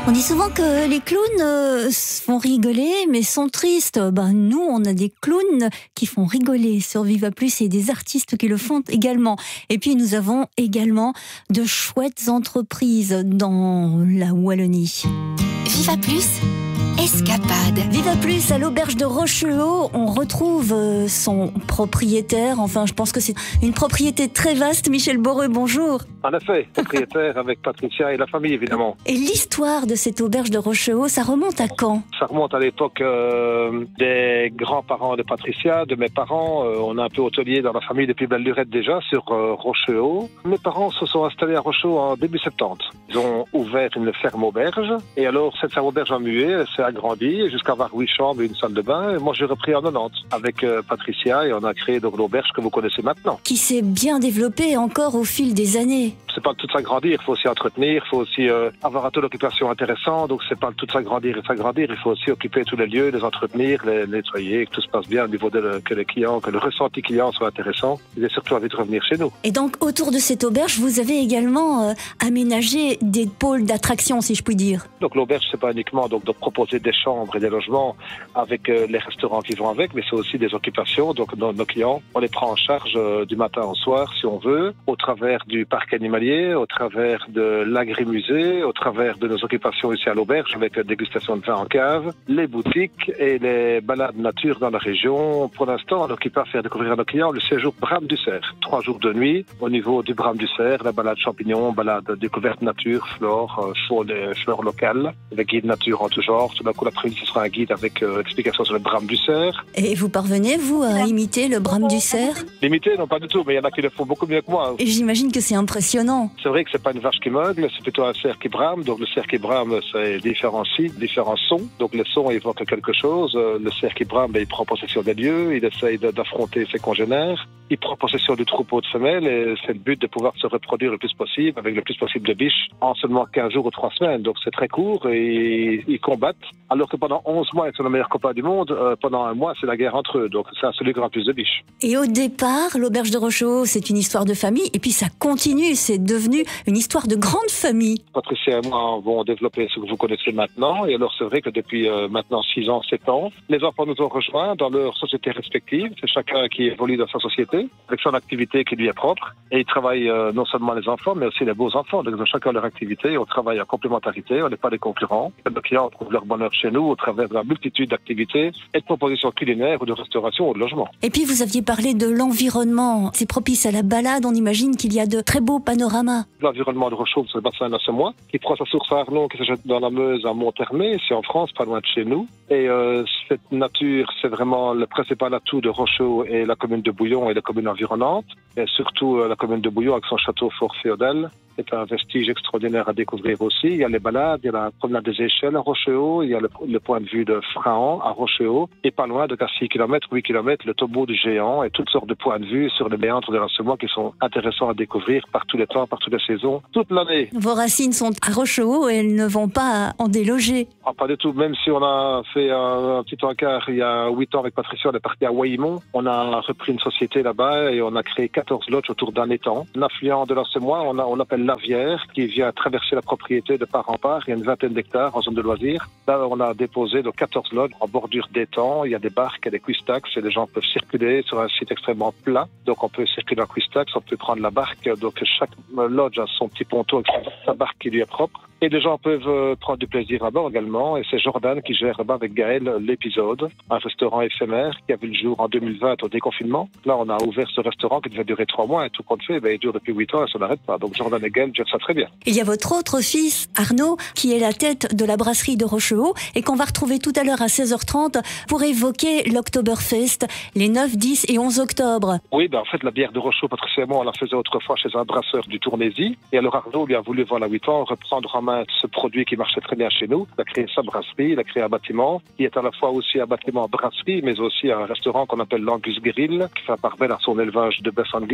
On dit souvent que les clowns font rigoler, mais sont tristes. Nous, on a des clowns qui font rigoler sur Viva Plus et des artistes qui le font également. Et puis, nous avons également de chouettes entreprises dans la Wallonie. Viva Plus, escapade. Viva Plus, à l'auberge de Rochehaut, on retrouve son propriétaire. Enfin, je pense que c'est une propriété très vaste. Michel Boreux, bonjour. En effet, propriétaire avec Patricia et la famille, évidemment. Et l'histoire de cette auberge de Rochehaut, ça remonte à quand? Ça remonte à l'époque des grands-parents de Patricia, de mes parents. On a un peu hôtelier dans la famille depuis belle lurette déjà, sur Rochehaut. Mes parents se sont installés à Rochehaut en début 70. Ils ont ouvert une ferme auberge. Et alors, cette ferme auberge a mué, elle s'est agrandie jusqu'à avoir 8 chambres et une salle de bain. Et moi, j'ai repris en 90 avec Patricia et on a créé donc l'auberge que vous connaissez maintenant. Qui s'est bien développée encore au fil des années. C'est pas tout s'agrandir, il faut aussi entretenir, il faut aussi avoir un taux d'occupation intéressant, donc c'est pas tout s'agrandir et s'agrandir, il faut aussi occuper tous les lieux, les entretenir, les nettoyer, que tout se passe bien au niveau que les clients, que le ressenti client soit intéressant, et surtout envie de revenir chez nous. Et donc autour de cette auberge, vous avez également aménagé des pôles d'attraction, si je puis dire. Donc l'auberge, c'est pas uniquement donc de proposer des chambres et des logements avec les restaurants qui vont avec, mais c'est aussi des occupations, donc nos clients, on les prend en charge du matin au soir si on veut, au travers du parc animalier, au travers de l'agrimusée, au travers de nos occupations ici à l'auberge avec dégustation de vin en cave, les boutiques et les balades nature dans la région. Pour l'instant, on occupe à faire découvrir à nos clients le séjour Brame du Cerf. 3 jours de nuit au niveau du Brame du Cerf, la balade champignons, balade découverte nature, flore, faune et fleurs locales, avec guide nature en tout genre. Tout d'un coup, l'après-midi, ce sera un guide avec explication sur le Brame du Cerf. Et vous parvenez, vous, à imiter le Brame du Cerf? L'imiter, non pas du tout, mais il y en a qui le font beaucoup mieux que moi. Et j'imagine que c'est impressionnant. C'est vrai que c'est pas une vache qui meugle, c'est plutôt un cerf qui brame. Donc le cerf qui brame, c'est différents signes, différents sons. Donc les sons évoquent quelque chose. Le cerf qui brame, il prend possession des lieux, il essaye d'affronter ses congénères. Il prend possession du troupeau de femelles et c'est le but de pouvoir se reproduire le plus possible avec le plus possible de biches en seulement 15 jours ou 3 semaines. Donc c'est très court et ils combattent. Alors que pendant 11 mois, ils sont les meilleurs copains du monde. Pendant un mois, c'est la guerre entre eux. Donc c'est celui qui aura plus de biches. Et au départ, l'auberge de Rochehaut, c'est une histoire de famille. Et puis ça continue, c'est devenu une histoire de grande famille. Patricia et moi avons développé ce que vous connaissez maintenant. Et alors c'est vrai que depuis maintenant 6 ans, 7 ans, les enfants nous ont rejoints dans leurs sociétés respectives. C'est chacun qui évolue dans sa société, avec son activité qui lui est propre. Et ils travaillent non seulement les enfants, mais aussi les beaux enfants. Donc chacun leur activité. On travaille en complémentarité, on n'est pas des concurrents. Nos clients trouvent leur bonheur chez nous au travers de la multitude d'activités et de propositions culinaires ou de restauration ou de logement. Et puis vous aviez parlé de l'environnement. C'est propice à la balade. On imagine qu'il y a de très beaux panoramas. L'environnement de Rochehaut, c'est le bassin d'Assemois, qui prend sa source à Arlon, qui se jette dans la Meuse à Monthermé, c'est en France, pas loin de chez nous. Et cette nature, c'est vraiment le principal atout de Rochehaut et la commune de Bouillon et la commune environnante. Et surtout la commune de Bouillon avec son château fort féodal. C'est un vestige extraordinaire à découvrir aussi. Il y a les balades, il y a la promenade des échelles à Rochehaut, il y a le point de vue de Frahan à Rochehaut, et pas loin de 6 km, 8 km, le tombeau du géant et toutes sortes de points de vue sur les méandres de l'Assemois qui sont intéressants à découvrir par tous les temps, par toutes les saisons, toute l'année. Vos racines sont à Rochehaut et elles ne vont pas en déloger. Ah, pas du tout, même si on a fait un petit encart il y a 8 ans avec Patricia, on est parti à Waimont, on a repris une société là-bas et on a créé 14 lodges autour d'un étang. Un affluent de l'Assemois, on appelle Lavière, qui vient traverser la propriété de part en part. Il y a une vingtaine d'hectares en zone de loisirs. Là, on a déposé donc 14 lodges en bordure d'étang. Il y a des barques, il y a des cuistax et les gens peuvent circuler sur un site extrêmement plat. Donc, on peut circuler en cuistax, on peut prendre la barque. Donc, chaque lodge a son petit ponton avec sa barque qui lui est propre. Et les gens peuvent prendre du plaisir à bord également. Et c'est Jordan qui gère là-bas avec Gaël l'épisode, un restaurant éphémère qui a vu le jour en 2020 au déconfinement. Là, on a ouvert ce restaurant qui devait durer 3 mois et tout compte fait, il dure depuis 8 ans et ça n'arrête pas. Donc Jordan et Gaël gèrent ça très bien. Il y a votre autre fils, Arnaud, qui est la tête de la brasserie de Rochehaut et qu'on va retrouver tout à l'heure à 16h30 pour évoquer l'Oktoberfest, les 9, 10 et 11 octobre. Oui, en fait, la bière de Rochehaut, Patricia et moi, on la faisait autrefois chez un brasseur du Tournaisis. Et alors Arnaud lui a voulu, voilà 8 ans, reprendre en main ce produit qui marchait très bien chez nous. Il a créé sa brasserie, il a créé un bâtiment qui est à la fois aussi un bâtiment brasserie, mais aussi un restaurant qu'on appelle l'Angus Grill, qui fait part belle à son élevage de bœuf Angus.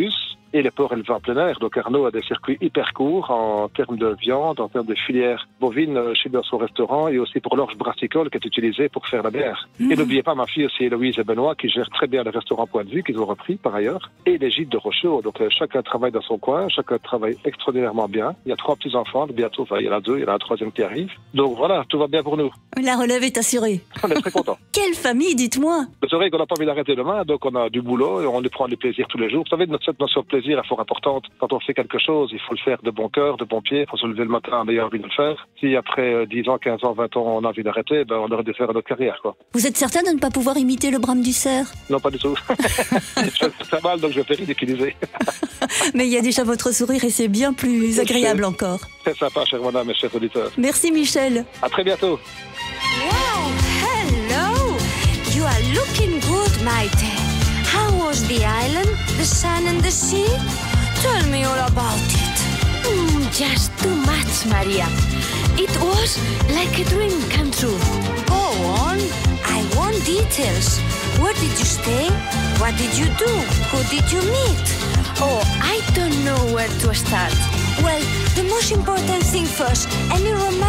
et les porcs élevés en plein air. Donc Arnaud a des circuits hyper courts en termes de viande, en termes de filière bovine chez dans son restaurant et aussi pour l'orge brassicole qui est utilisée pour faire la bière. Et n'oubliez pas ma fille aussi Héloïse et Benoît qui gèrent très bien le restaurant Point de Vue qu'ils ont repris par ailleurs et les gîtes de Rocheau. Donc chacun travaille dans son coin, chacun travaille extraordinairement bien. Il y a 3 petits-enfants, bientôt, enfin il y en a 2, il y en a un 3e qui arrive. Donc voilà, tout va bien pour nous. La relève est assurée. On est très contents. Quelle famille, dites-moi. C'est vrai qu'on n'a pas envie d'arrêter demain, donc on a du boulot et on y prend du plaisir tous les jours. Vous savez, cette notion de plaisir est fort importante. Quand on fait quelque chose, il faut le faire de bon cœur, de bon pied, il faut se lever le matin en ayant envie de le faire. Si après 10 ans, 15 ans, 20 ans, on a envie d'arrêter, ben on aurait dû faire notre carrière, quoi. Vous êtes certain de ne pas pouvoir imiter le brame du cerf? Non, pas du tout. Je fais très mal, donc je vais faire ridiculiser. Mais il y a déjà votre sourire et c'est bien plus agréable encore. C'est sympa, chère madame et chers auditeurs. Merci Michel. À très bientôt. Wow, hello! You are looking good, Maite. How was the island, the sun and the sea? Tell me all about it. Just too much, Maria. It was like a dream come true. Go on, I want details. Where did you stay? What did you do? Who did you meet? Oh, I don't know where to start. Well, the most important thing first, any romantic